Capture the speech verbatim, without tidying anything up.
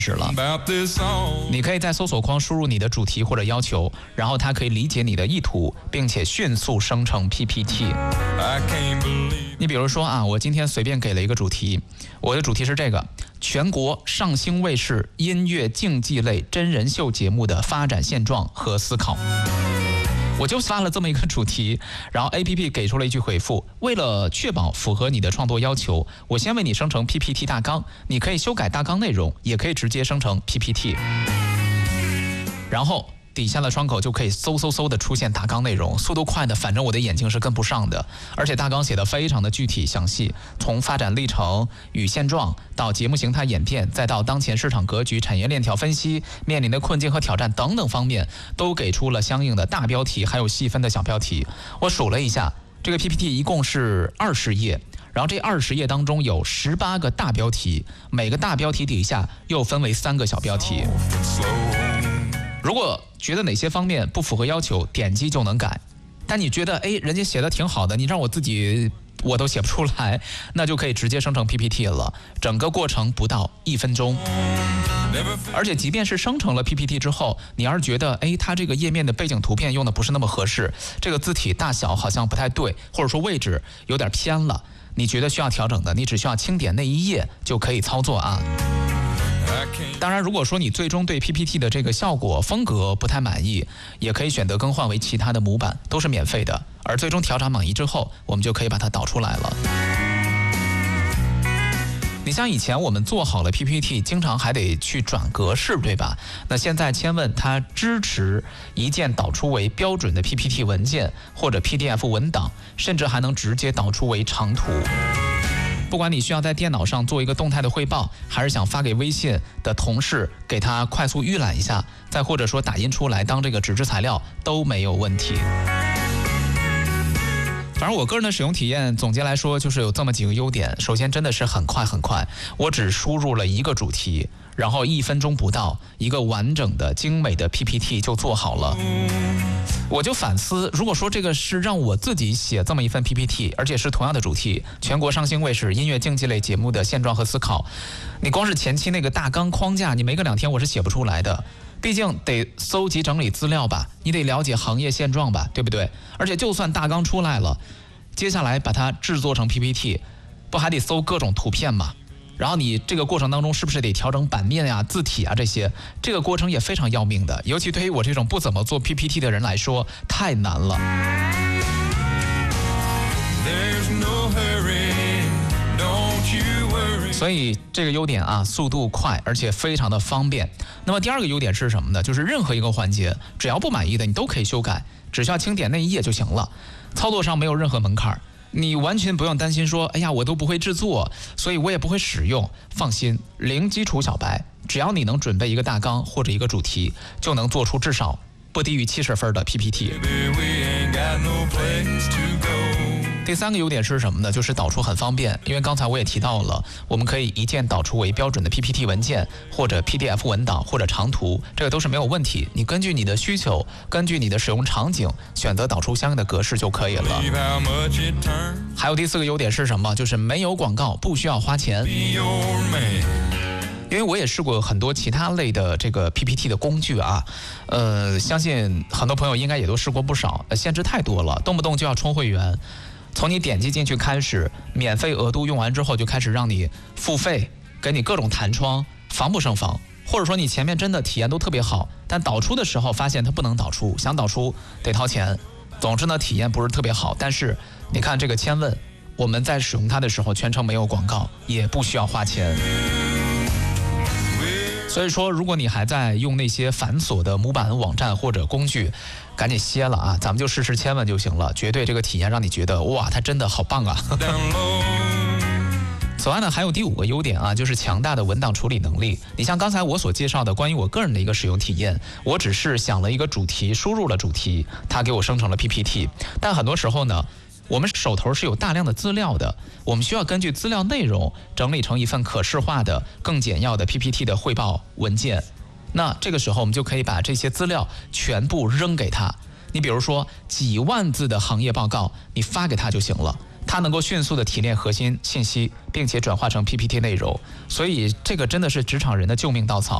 是了，你可以在搜索框输入你的主题或者要求，然后它可以理解你的意图，并且迅速生成 P P T。你比如说啊，我今天随便给了一个主题，我的主题是这个：全国上星卫视音乐竞技类真人秀节目的发展现状和思考。我就发了这么一个主题，然后 A P P 给出了一句回复：为了确保符合你的创作要求，我先为你生成 P P T 大纲，你可以修改大纲内容，也可以直接生成 P P T。然后底下的窗口就可以嗖嗖嗖的出现大纲内容，速度快的反正我的眼睛是跟不上的，而且大纲写的非常的具体详细，从发展历程与现状到节目形态演变，再到当前市场格局、产业链条分析、面临的困境和挑战等等方面，都给出了相应的大标题，还有细分的小标题。我数了一下，这个 P P T 一共是二十页，然后这二十页当中有十八个大标题，每个大标题底下又分为三个小标题。如果觉得哪些方面不符合要求，点击就能改。但你觉得哎，人家写的挺好的，你让我自己我都写不出来，那就可以直接生成 P P T 了。整个过程不到一分钟。而且即便是生成了 P P T 之后，你要是觉得哎，它这个页面的背景图片用的不是那么合适，这个字体大小好像不太对，或者说位置有点偏了，你觉得需要调整的，你只需要轻点那一页就可以操作啊。当然，如果说你最终对 P P T 的这个效果风格不太满意，也可以选择更换为其他的模板，都是免费的。而最终调整满意之后，我们就可以把它导出来了。你像以前我们做好了 P P T， 经常还得去转格式，对吧？那现在千问它支持一键导出为标准的 P P T 文件或者 P D F 文档，甚至还能直接导出为长图。不管你需要在电脑上做一个动态的汇报，还是想发给微信的同事给他快速预览一下，再或者说打印出来当这个纸质材料都没有问题。反正我个人的使用体验总结来说就是有这么几个优点。首先真的是很快很快，我只输入了一个主题，然后一分钟不到，一个完整的精美的 P P T 就做好了。我就反思，如果说这个是让我自己写这么一份 P P T， 而且是同样的主题，全国上星卫视音乐竞技类节目的现状和思考，你光是前期那个大纲框架，你没个两天我是写不出来的。毕竟得搜集整理资料吧，你得了解行业现状吧，对不对？而且就算大纲出来了，接下来把它制作成 P P T， 不还得搜各种图片吗？然后你这个过程当中是不是得调整版面呀、字体啊这些？这个过程也非常要命的，尤其对于我这种不怎么做 P P T 的人来说，太难了。所以这个优点啊，速度快，而且非常的方便。那么第二个优点是什么呢？就是任何一个环节，只要不满意的，你都可以修改，只需要轻点那一页就行了。操作上没有任何门槛，你完全不用担心说，哎呀，我都不会制作，所以我也不会使用。放心，零基础小白，只要你能准备一个大纲或者一个主题，就能做出至少不低于七十分的 P P T。第三个优点是什么呢？就是导出很方便，因为刚才我也提到了，我们可以一键导出为标准的 P P T 文件或者 P D F 文档或者长图，这个都是没有问题。你根据你的需求，根据你的使用场景，选择导出相应的格式就可以了。还有第四个优点是什么？就是没有广告，不需要花钱。因为我也试过很多其他类的这个 P P T 的工具啊，呃，相信很多朋友应该也都试过不少，限制太多了，动不动就要充会员。从你点击进去开始，免费额度用完之后就开始让你付费，给你各种弹窗，防不胜防。或者说你前面真的体验都特别好，但导出的时候发现它不能导出，想导出得掏钱。总之呢，体验不是特别好。但是你看这个千问，我们在使用它的时候全程没有广告，也不需要花钱。所以说，如果你还在用那些繁琐的模板网站或者工具，赶紧歇了啊！咱们就试试千问就行了，绝对这个体验让你觉得哇，它真的好棒啊！此外呢，还有第五个优点啊，就是强大的文档处理能力。你像刚才我所介绍的关于我个人的一个使用体验，我只是想了一个主题，输入了主题，它给我生成了 P P T。但很多时候呢，我们手头是有大量的资料的，我们需要根据资料内容整理成一份可视化的、更简要的 P P T 的汇报文件。那这个时候我们就可以把这些资料全部扔给他。你比如说几万字的行业报告，你发给他就行了。 它能够迅速的提炼核心信息，并且转化成 P P T 内容，所以这个真的是职场人的救命稻草。